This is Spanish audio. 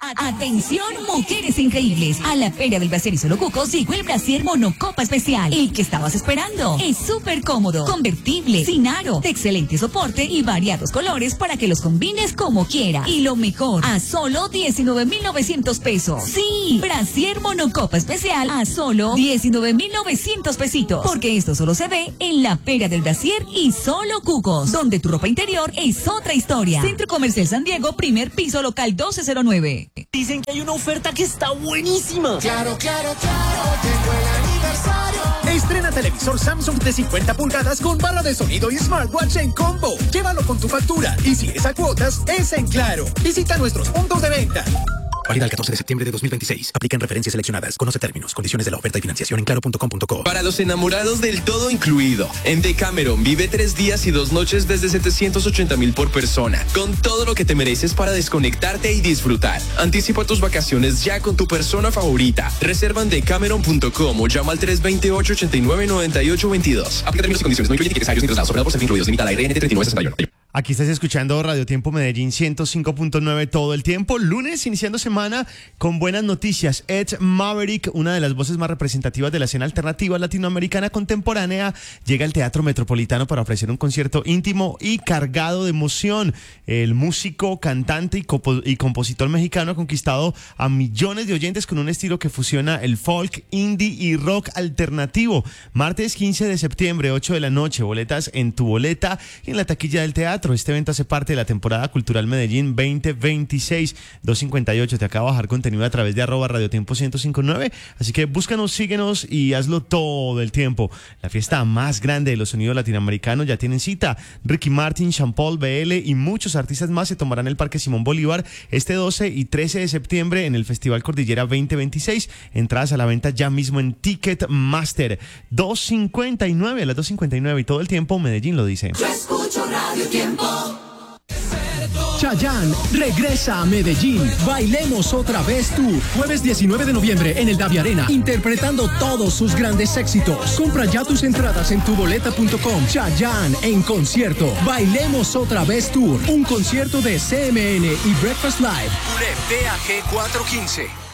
Atención, mujeres increíbles. A la Feria del Brasier y Solo Cucos llegó el Brasier Monocopa Especial. El que estabas esperando. Es súper cómodo, convertible, sin aro, de excelente soporte y variados colores para que los combines como quiera. Y lo mejor, a solo 19,900 pesos. Sí, Brasier Monocopa Especial a solo 19,900 pesitos. Porque esto solo se ve en la Feria del Brasier y Solo Cucos, donde tu ropa interior es otra historia. Centro Comercial San Diego, primer piso, local 1209. Dicen que hay una oferta que está buenísima. Claro, claro, claro, llegó el aniversario. Estrena televisor Samsung de 50 pulgadas con barra de sonido y smartwatch en combo. Llévalo con tu factura y si es a cuotas, es en Claro. Visita nuestros puntos de venta. Válida el 14 de septiembre de 2026. Aplican referencias seleccionadas. Conoce términos, condiciones de la oferta y financiación en claro.com.co. Para los enamorados del todo incluido, en Decameron vive 3 días y 2 noches desde 780,000 por persona, con todo lo que te mereces para desconectarte y disfrutar. Anticipa tus vacaciones ya con tu persona favorita. Reserva en decameron.com o llama al 328-89-9822. Aplica términos y condiciones. No incluye tickets aéreos ni traslados. Operado por Servicios Incluidos. Limita la RN 3961. Aquí estás escuchando Radio Tiempo Medellín 105.9 todo el tiempo. Lunes, iniciando semana con buenas noticias. Ed Maverick, una de las voces más representativas de la escena alternativa latinoamericana contemporánea, llega al Teatro Metropolitano para ofrecer un concierto íntimo y cargado de emoción. El músico, cantante y compositor mexicano ha conquistado a millones de oyentes con un estilo que fusiona el folk, indie y rock alternativo. Martes 15 de septiembre, 8 de la noche. Boletas en tu boleta y en la taquilla del teatro. Este evento hace parte de la temporada cultural Medellín 2026. 258. Te acaba de bajar contenido a través de @radiotiempo 1059. Así que búscanos, síguenos y hazlo todo el tiempo. La fiesta más grande de los sonidos latinoamericanos ya tienen cita. Ricky Martin, Sean Paul, BL y muchos artistas más se tomarán el Parque Simón Bolívar este 12 y 13 de septiembre en el Festival Cordillera 2026. Entradas a la venta ya mismo en Ticketmaster. 259 a las 2:59 y todo el tiempo Medellín lo dice. Yo escucho Radio Tiempo. Chayanne regresa a Medellín. Bailemos otra vez tú. Jueves 19 de noviembre en el Davi Arena, interpretando todos sus grandes éxitos. Compra ya tus entradas en tuboleta.com. Chayanne en concierto. Bailemos otra vez Tour. Un concierto de CMN y Breakfast Live. UNEP DAG 415.